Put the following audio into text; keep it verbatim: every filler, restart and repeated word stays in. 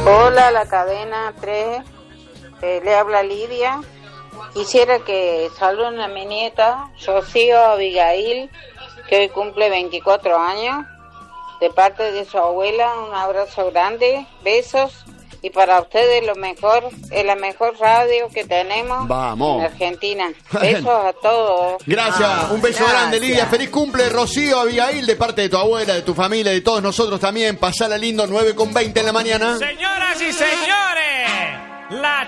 Hola, la cadena tres, eh, le habla Lidia. Quisiera que saluden a mi nieta, Rocío Abigail, que hoy cumple veinticuatro años, de parte de su abuela. Un abrazo grande, besos. Y para ustedes lo mejor, es la mejor radio que tenemos. Vamos. En Argentina. Besos a todos. Gracias, ah, un beso gracias. grande, Lidia. Feliz cumple, Rocío Abigail, de parte de tu abuela, de tu familia, de todos nosotros también. Pasala lindo, nueve con veinte en la mañana. Señoras y señores, la